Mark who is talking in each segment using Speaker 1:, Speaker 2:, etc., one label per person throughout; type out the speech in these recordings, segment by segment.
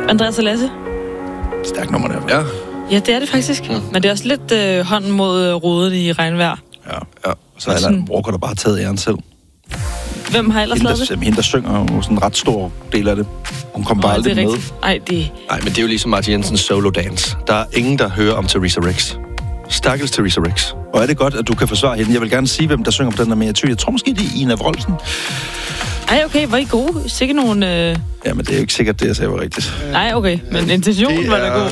Speaker 1: Andreas og Lasse.
Speaker 2: Stærkt nummer der.
Speaker 3: Ja.
Speaker 1: Ja, det er det faktisk. Men det er også lidt hånden mod rodet i regnvejr.
Speaker 2: Ja. Så er der Walker, der bare har taget æren selv.
Speaker 1: Hvem har ellers lavet det?
Speaker 2: Hende, der synger jo sådan en ret stor del af det. Hun kom bare aldrig med.
Speaker 1: Nej,
Speaker 3: men det er jo ligesom Martin Jensens solo dance. Der er ingen, der hører om Theresa Ricks. Stakkels Theresa Ricks.
Speaker 2: Og er det godt, at du kan forsvare hende? Jeg vil gerne sige, hvem der synger på den der med. Jeg tror måske, det er Ina Wroldsen.
Speaker 1: Ej, okay, var I gode? Sikkert nogle...
Speaker 2: Ja, men det er jo ikke sikkert, det jeg sagde var rigtigt.
Speaker 1: Nej, okay, men intentionen var da god.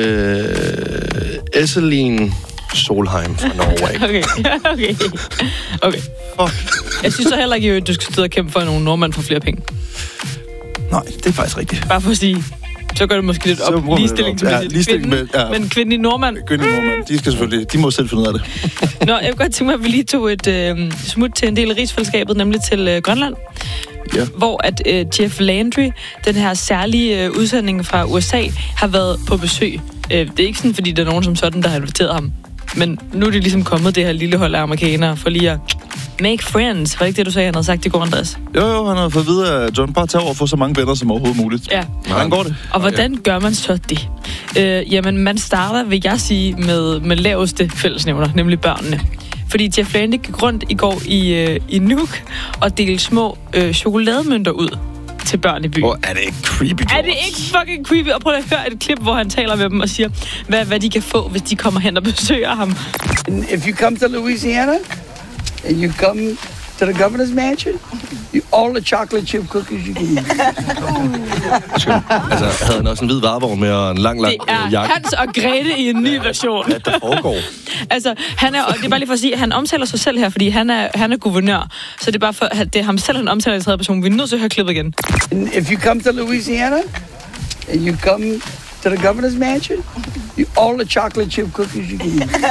Speaker 3: Esseline Solheim fra Norge.
Speaker 1: Okay. Jeg synes så heller ikke, at du skal stå og kæmpe for, at nogle nordmænd får flere penge.
Speaker 2: Nej, det er faktisk rigtigt.
Speaker 1: Bare for at sige... Så gør det måske lidt op ligestilling med men kvinde i nordmand.
Speaker 2: De må selv finde ud af det.
Speaker 1: Nå, jeg vil godt tænke mig, at vi lige tog et smut til en del af rigsfællesskabet, nemlig til Grønland. Ja. Hvor at Jeff Landry, den her særlige udsending fra USA, har været på besøg. Det er ikke sådan, fordi der er nogen som sådan, der har inviteret ham. Men nu er det ligesom kommet, det her lille hold af amerikanere, for lige at make friends. Var det ikke det, du sagde, han havde sagt i går, Andreas?
Speaker 2: Jo, han har fået videre, at John bare tager over for så mange venner som overhovedet muligt.
Speaker 1: Ja.
Speaker 2: Hvordan går det?
Speaker 1: Og hvordan gør man så det? Jamen, man starter, vil jeg sige, med laveste fællesnævner, nemlig børnene. Fordi Jeff Landry gik rundt i går i Nuuk og delte små chokolademønter ud til børn i byen.
Speaker 2: Er det ikke creepy?
Speaker 1: Er det ikke fucking creepy? Og prøv at høre et klip, hvor han taler med dem og siger, hvad de kan få, hvis de kommer hen og besøger ham.
Speaker 4: If you come to Louisiana, and you come to the governor's mansion, all the chocolate chip cookies you can eat.
Speaker 3: Altså, havde han også en hvid varevogn med og en lang
Speaker 1: jakke? Det er Hans og Grete i en ny version.
Speaker 2: Hvad der foregår?
Speaker 1: Altså, det er bare lige for at sige, at han omtaler sig selv her, fordi han er guvernør. Så det er bare for, at det er ham selv, han omtaler i tredje person. Vi er nødt til at høre klippet igen.
Speaker 4: If you come to Louisiana, and you come to the governor's mansion, all the chocolate chip cookies you can eat.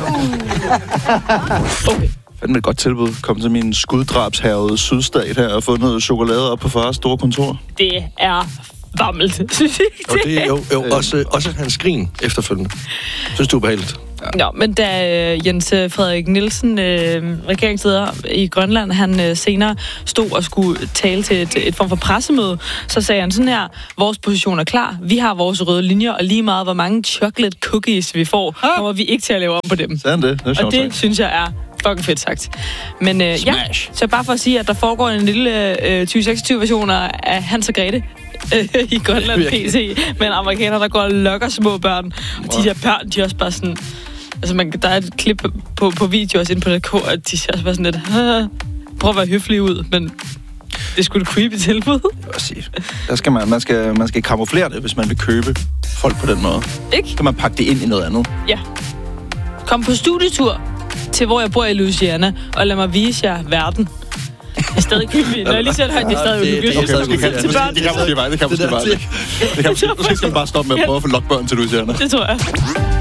Speaker 1: Okay.
Speaker 2: Fandme et godt tilbud. Kom til min skuddrabshærgede sydstat her og få noget chokolade op på fars store kontor.
Speaker 1: Det er vammelt, synes jeg ikke det?
Speaker 3: Jo, også hans grin efterfølgende. Synes du er behageligt?
Speaker 1: Ja. Nå, men da Jens Frederik Nielsen, regeringsleder i Grønland, han senere stod og skulle tale til et form for pressemøde, så sagde han sådan her: vores position er klar, vi har vores røde linjer, og lige meget hvor mange chocolate cookies vi får, kommer vi ikke til at lave om på dem.
Speaker 2: Sådan det.
Speaker 1: Og det synes jeg er fucking fedt sagt. Men ja, så bare for at sige, at der foregår en lille 2026-version af Hans og Grete i Grønland PC, med en amerikaner, der går og lokker små børn. Og de der børn, de er også bare sådan... Altså, der er et klip på video også inde på DK, at de ser også bare sådan lidt... Prøv at være høflig ud, men det er sgu et creepy tilbud.
Speaker 2: Der skal man skal kamuflere det, hvis man vil købe folk på den måde.
Speaker 1: Ikke?
Speaker 2: Så kan man pakke det ind i noget andet.
Speaker 1: Ja. Kom på studietur til, hvor jeg bor i Louisiana, og lad mig vise jer verden. Det er stadig creepy. Når jeg lige selv hørt, det er stadig uhyggeligt.
Speaker 2: Det kan måske bare. Det kan måske bare. Nu skal man bare stoppe med at prøve at få lokke børn til Louisiana.
Speaker 1: Det tror jeg.